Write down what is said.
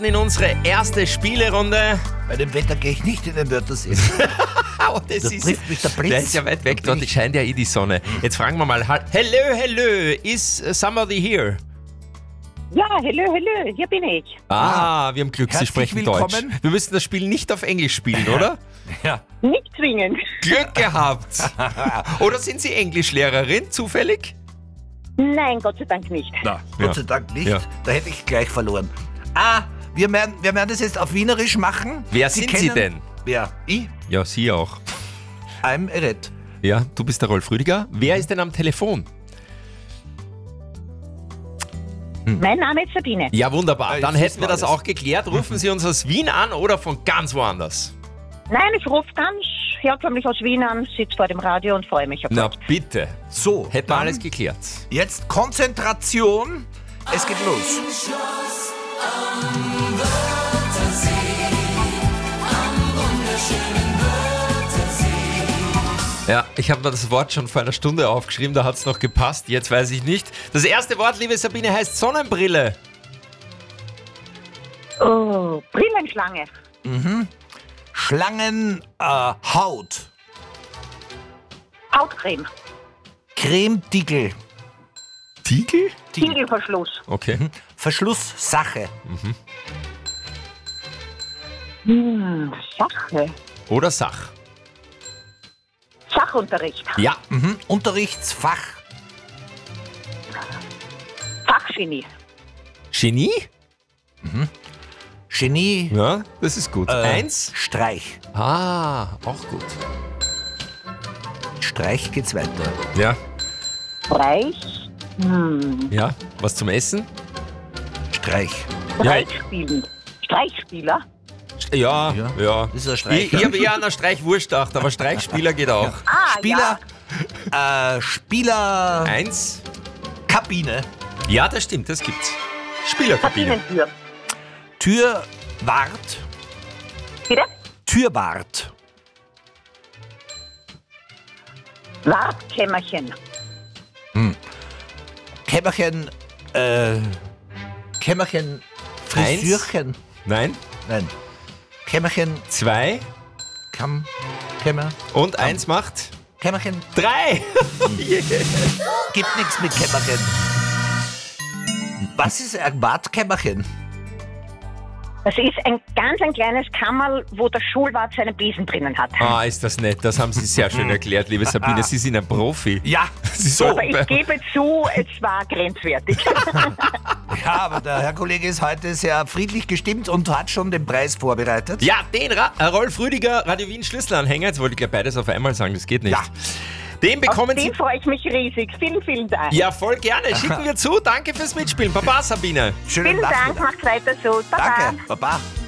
in unsere erste Spielerunde. Bei dem Wetter gehe ich nicht in den Wörthersee. Oh, das trifft mich der Blitz. Der ist ja weit weg, dort scheint ja die Sonne. Jetzt fragen wir mal, hello, is somebody here? Ja, hallo, hier bin ich. Wir haben Glück, Sie Herzlich sprechen willkommen. Deutsch. Wir müssen das Spiel nicht auf Englisch spielen, oder? Ja. Nicht zwingend. Glück gehabt. Oder sind Sie Englischlehrerin, zufällig? Nein, Gott sei Dank nicht. Na, Gott sei Dank nicht. Ja. Da hätte ich gleich verloren. Wir werden das jetzt auf Wienerisch machen. Wer sind Sie denn? Wer? Ich? Ja, Sie auch. I'm Red. Ja, du bist der Rolf Rüdiger. Wer ist denn am Telefon? Mein Name ist Sabine. Ja, wunderbar. Dann das hätten wir war das das. auch geklärt. Rufen Sie uns aus Wien an oder von ganz woanders? Nein, ich rufe ganz herkömmlich aus Wien an, sitze vor dem Radio und freue mich auf Na euch. bitte. So, Hätten wir dann alles geklärt. jetzt Konzentration. Es geht los. Ja, ich habe mir das Wort schon vor einer Stunde aufgeschrieben, da hat es noch gepasst, jetzt weiß ich nicht. Das erste Wort, liebe Sabine, heißt Sonnenbrille. Oh, Brillenschlange. Schlangen, Haut. Hautcreme. Cremetiegel. Tiegel? Tiegelverschluss. Okay. Verschlusssache. Sache. Oder Sach. Sachunterricht. Ja. Unterrichtsfach. Fachgenie. Genie? Genie. Ja, das ist gut. Eins. Streich. Auch gut. Streich geht's weiter. Ja. Streich. Ja, was zum Essen? Streich. Streichspielen. Streichspieler. Ja. Das ist ein Streich. Ich habe eher an einer Streichwurst gedacht, aber Streichspieler geht auch. Spieler. Spieler. Eins. Kabine. Ja, das stimmt, das gibt's. Spielerkabine. Kabinentür. Türwart. Bitte? Türwart. Wartkämmerchen. Kämmerchen. Frisürchen. Nein. Nein. Kämmerchen. Zwei. Kämmer. Und eins macht Kämmerchen. drei. Gibt nichts mit Kämmerchen. Was ist ein Wartkämmerchen? Das ist ein kleines Kammerl, wo der Schulwart seinen Besen drinnen hat. Ist das nett. Das haben Sie sehr schön erklärt, liebe Sabine. Sie sind ein Profi. Ja. Sie sollten Aber ich gebe zu, es war grenzwertig. Ja, aber der Herr Kollege ist heute sehr friedlich gestimmt und hat schon den Preis vorbereitet. Ja, den Rolf Rüdiger Radio Wien Schlüsselanhänger. Jetzt wollte ich gleich beides auf einmal sagen, das geht nicht. Ja. Den bekommen Auf Sie. den freue ich mich riesig. Vielen, vielen Dank. Ja, voll gerne. Schicken wir zu. Danke fürs Mitspielen. Baba, Sabine. Schönen Vielen Dank, Nachmittag. macht weiter so. Baba. Danke, Baba.